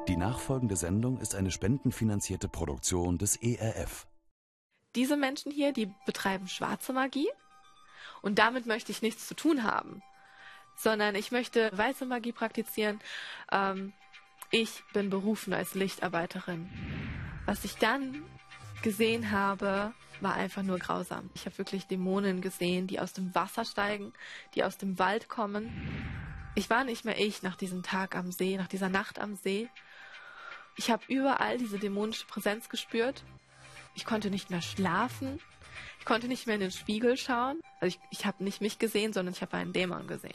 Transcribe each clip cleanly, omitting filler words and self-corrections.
Die nachfolgende Sendung ist eine spendenfinanzierte Produktion des ERF. Diese Menschen hier, die betreiben schwarze Magie und damit möchte ich nichts zu tun haben, sondern ich möchte weiße Magie praktizieren. Ich bin berufen als Lichtarbeiterin. Was ich dann gesehen habe, war einfach nur grausam. Ich habe wirklich Dämonen gesehen, die aus dem Wasser steigen, die aus dem Wald kommen. Ich war nicht mehr ich nach diesem Tag am See, nach dieser Nacht am See. Ich habe überall diese dämonische Präsenz gespürt. Ich konnte nicht mehr schlafen. Ich konnte nicht mehr in den Spiegel schauen. Also ich habe nicht mich gesehen, sondern ich habe einen Dämon gesehen.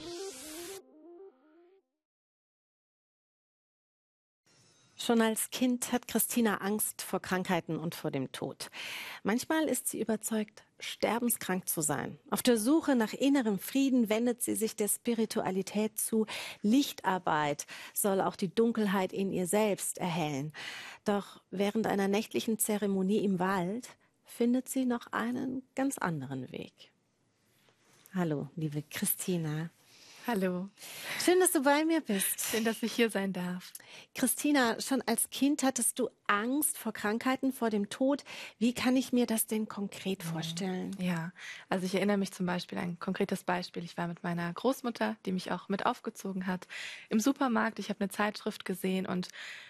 Schon als Kind hat Christina Angst vor Krankheiten und vor dem Tod. Manchmal ist sie überzeugt, sterbenskrank zu sein. Auf der Suche nach innerem Frieden wendet sie sich der Spiritualität zu. Lichtarbeit soll auch die Dunkelheit in ihr selbst erhellen. Doch während einer nächtlichen Zeremonie im Wald findet sie noch einen ganz anderen Weg. Hallo, liebe Christina. Hallo. Schön, dass du bei mir bist. Schön, dass ich hier sein darf. Christina, schon als Kind hattest du Angst vor Krankheiten, vor dem Tod. Wie kann ich mir das denn konkret vorstellen? Ja, also ich erinnere mich zum Beispiel an ein konkretes Beispiel. Ich war mit meiner Großmutter, die mich auch mit aufgezogen hat, im Supermarkt. Ich habe eine Zeitschrift gesehen und